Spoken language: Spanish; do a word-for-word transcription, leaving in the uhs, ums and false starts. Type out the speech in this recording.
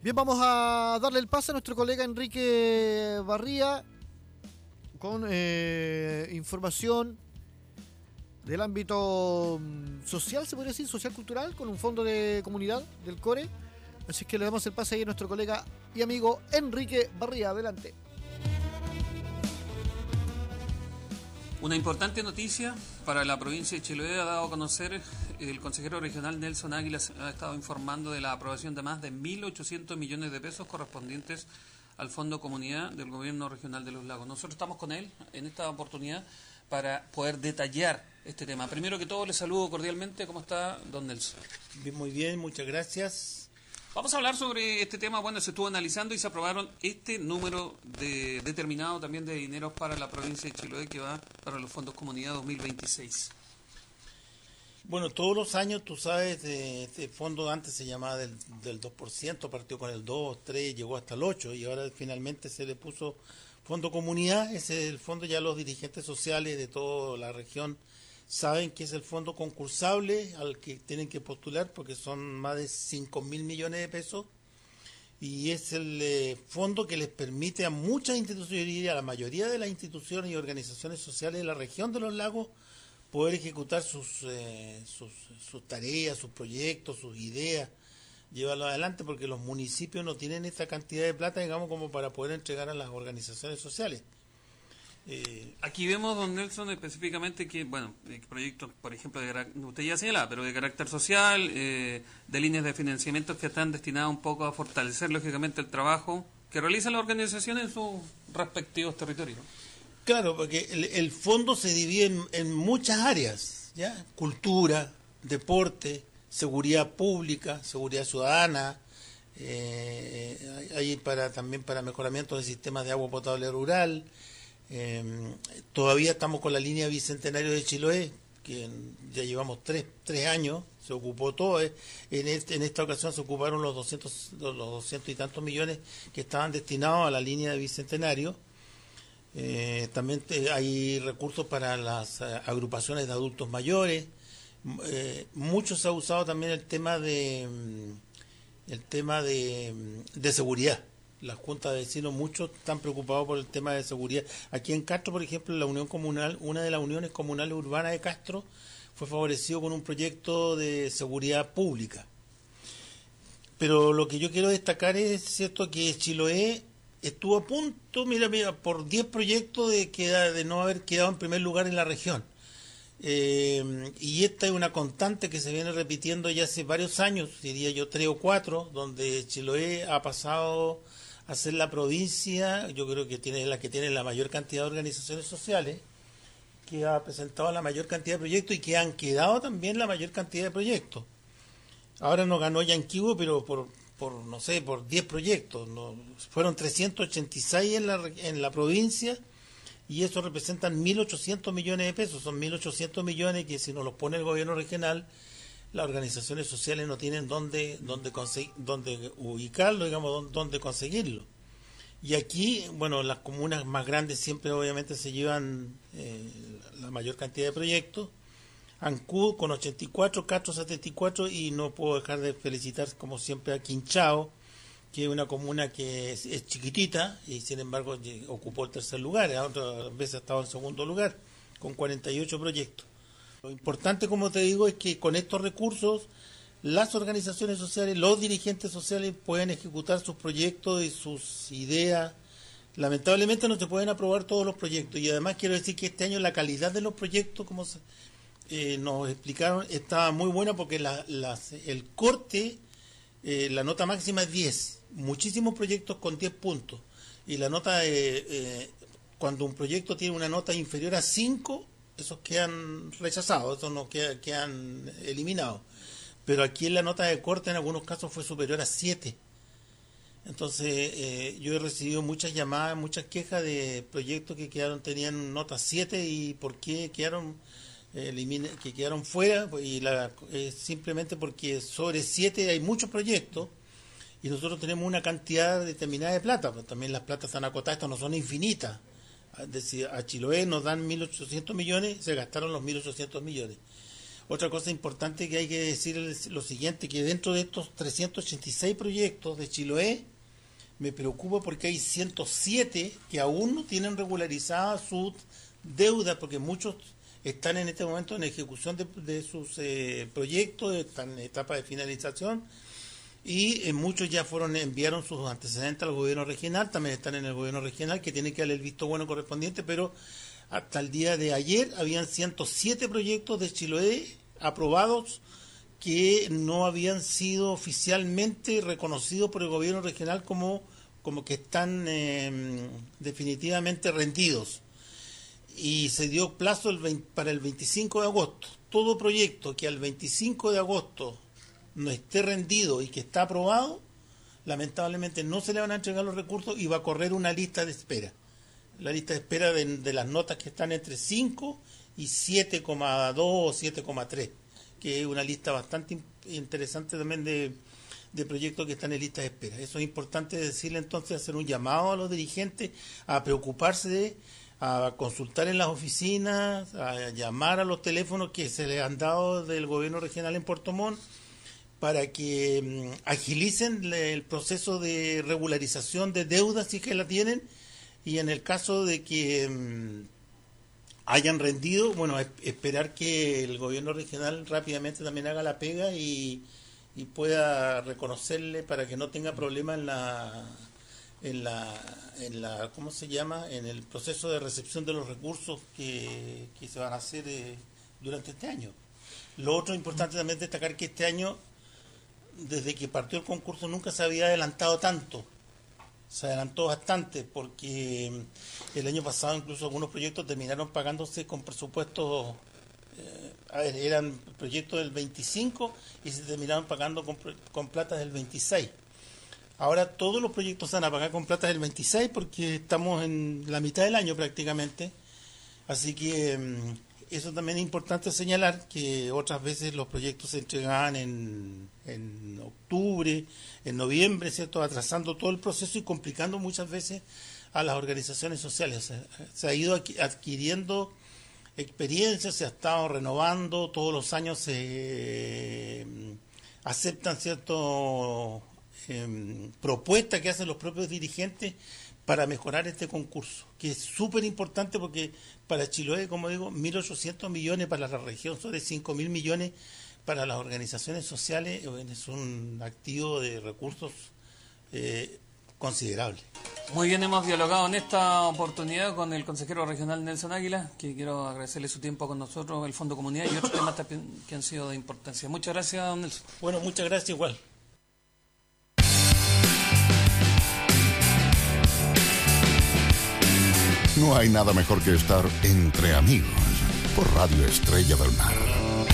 Bien, vamos a darle el pase a nuestro colega Enrique Barría con eh, información del ámbito social, se podría decir, social-cultural, con un fondo de comunidad del CORE. Así que le damos el pase ahí a nuestro colega y amigo Enrique Barría. Adelante. Una importante noticia para la provincia de Chiloé ha dado a conocer el consejero regional Nelson Águilas. Ha estado informando de la aprobación de más de mil ochocientos millones de pesos correspondientes al Fondo Comunidad del Gobierno Regional de los Lagos. Nosotros estamos con él en esta oportunidad para poder detallar este tema. Primero que todo, le saludo cordialmente. ¿Cómo está, don Nelson? Bien, muy bien, muchas gracias. Vamos a hablar sobre este tema. Bueno, se estuvo analizando y se aprobaron este número de, determinado también de dinero para la provincia de Chiloé, que va para los fondos Comunidad dos mil veintiséis. Bueno, todos los años, tú sabes, de este fondo antes se llamaba del, del dos por ciento, partió con el dos, tres, llegó hasta el ocho y ahora finalmente se le puso Fondo Comunidad. Ese es el fondo, ya los dirigentes sociales de toda la región saben que es el fondo concursable al que tienen que postular porque son más de cinco mil millones de pesos y es el eh, fondo que les permite a muchas instituciones, y a la mayoría de las instituciones y organizaciones sociales de la región de los lagos poder ejecutar sus, eh, sus, sus tareas, sus proyectos, sus ideas, llevarlos adelante porque los municipios no tienen esta cantidad de plata, digamos, como para poder entregar a las organizaciones sociales. Eh, Aquí vemos, don Nelson, específicamente que, bueno, proyectos, por ejemplo, de, usted ya señala, pero de carácter social, eh, de líneas de financiamiento que están destinadas un poco a fortalecer, lógicamente, el trabajo que realizan las organizaciones en sus respectivos territorios. Claro, porque el, el fondo se divide en, en muchas áreas, ¿ya? Cultura, deporte, seguridad pública, seguridad ciudadana, eh, hay para también para mejoramiento del sistema de agua potable rural. Eh, todavía estamos con la línea Bicentenario de Chiloé, que ya llevamos tres, tres años, se ocupó todo. Eh. En, este, en esta ocasión se ocuparon los doscientos, los doscientos y tantos millones que estaban destinados a la línea de Bicentenario. Eh, también te, hay recursos para las uh, agrupaciones de adultos mayores. Eh, mucho se ha usado también el tema de el tema de, de seguridad. Las juntas de vecinos, muchos están preocupados por el tema de seguridad. Aquí en Castro, por ejemplo, la unión comunal, una de las uniones comunales urbanas de Castro fue favorecido con un proyecto de seguridad pública. Pero lo que yo quiero destacar es cierto que Chiloé estuvo a punto, mira, mira, por diez proyectos de, queda, de no haber quedado en primer lugar en la región. Eh, y esta es una constante que se viene repitiendo ya hace varios años, diría yo tres o cuatro, donde Chiloé ha pasado a ser la provincia, yo creo que tiene la que tiene la mayor cantidad de organizaciones sociales, que ha presentado la mayor cantidad de proyectos y que han quedado también la mayor cantidad de proyectos. Ahora no ganó Yanquibo, pero por, por no sé, por diez proyectos, no, fueron trescientos ochenta y seis en la, en la provincia y eso representan mil ochocientos millones de pesos, son mil ochocientos millones que si nos los pone el gobierno regional, las organizaciones sociales no tienen dónde, dónde, conseguir, dónde ubicarlo, digamos, dónde conseguirlo. Y aquí, bueno, las comunas más grandes siempre obviamente se llevan eh, la mayor cantidad de proyectos. Ancud con ochenta y cuatro, Castro setenta y cuatro y no puedo dejar de felicitar como siempre a Quinchao, que es una comuna que es, es chiquitita y sin embargo ocupó el tercer lugar, a otras veces ha estado en segundo lugar, con cuarenta y ocho proyectos. Lo importante, como te digo, es que con estos recursos las organizaciones sociales, los dirigentes sociales pueden ejecutar sus proyectos y sus ideas. Lamentablemente no se pueden aprobar todos los proyectos y además quiero decir que este año la calidad de los proyectos, como se, eh, nos explicaron, estaba muy buena porque la, las, el corte, eh, la nota máxima es diez, muchísimos proyectos con diez puntos y la nota, eh, eh, cuando un proyecto tiene una nota inferior a cinco, esos quedan rechazados, esos no quedan, quedan eliminados. Pero aquí en la nota de corte en algunos casos fue superior a siete. Entonces eh, yo he recibido muchas llamadas, muchas quejas de proyectos que quedaron tenían nota siete y por qué quedaron eh, elimina, que quedaron fuera, y la, eh, simplemente porque sobre siete hay muchos proyectos y nosotros tenemos una cantidad determinada de plata, pero también las platas están acotadas, estas no son infinitas. Es decir, a Chiloé nos dan mil ochocientos millones, se gastaron los mil ochocientos millones. Otra cosa importante que hay que decir es lo siguiente, que dentro de estos trescientos ochenta y seis proyectos de Chiloé, me preocupa porque hay ciento siete que aún no tienen regularizada su deuda, porque muchos están en este momento en ejecución de, de sus eh, proyectos, están en etapa de finalización, y eh, muchos ya fueron enviaron sus antecedentes al gobierno regional, también están en el gobierno regional, que tiene que darle el visto bueno correspondiente, pero hasta el día de ayer habían ciento siete proyectos de Chiloé aprobados que no habían sido oficialmente reconocidos por el gobierno regional como, como que están eh, definitivamente rendidos. Y se dio plazo el veinte, para el veinticinco de agosto. Todo proyecto que al veinticinco de agosto no esté rendido y que está aprobado, lamentablemente no se le van a entregar los recursos y va a correr una lista de espera. La lista de espera de, de las notas que están entre cinco y siete coma dos o siete coma tres, que es una lista bastante interesante también de, de proyectos que están en lista de espera. Eso es importante decirle entonces, hacer un llamado a los dirigentes a preocuparse de, a consultar en las oficinas, a llamar a los teléfonos que se les han dado del gobierno regional en Puerto Montt para que um, agilicen el proceso de regularización de deudas si es que la tienen, y en el caso de que um, hayan rendido, bueno, esperar que el gobierno regional rápidamente también haga la pega y, y pueda reconocerle para que no tenga problema en la en la en la ¿cómo se llama? En el proceso de recepción de los recursos que, que se van a hacer eh, durante este año. Lo otro importante también es destacar que este año, desde que partió el concurso, nunca se había adelantado tanto. Se adelantó bastante porque el año pasado incluso algunos proyectos terminaron pagándose con presupuestos, eh, a ver, eran proyectos del veinticinco y se terminaron pagando con, con plata del veintiséis. Ahora todos los proyectos se van a pagar con plata del veintiséis porque estamos en la mitad del año prácticamente. Así que um, eso también es importante señalar, que otras veces los proyectos se entregaban en, en octubre, en noviembre, ¿cierto?, atrasando todo el proceso y complicando muchas veces a las organizaciones sociales. O sea, se ha ido adquiriendo experiencia, se ha estado renovando, todos los años se eh, aceptan ciertas eh, propuestas que hacen los propios dirigentes para mejorar este concurso, que es súper importante porque para Chiloé, como digo, mil ochocientos millones para la región, sobre cinco mil millones para las organizaciones sociales, es un activo de recursos eh, considerable. Muy bien, hemos dialogado en esta oportunidad con el consejero regional Nelson Águila, que quiero agradecerle su tiempo con nosotros, el Fondo Comunidad y otros temas también que han sido de importancia. Muchas gracias, don Nelson. Bueno, muchas gracias igual. No hay nada mejor que estar entre amigos por Radio Estrella del Mar.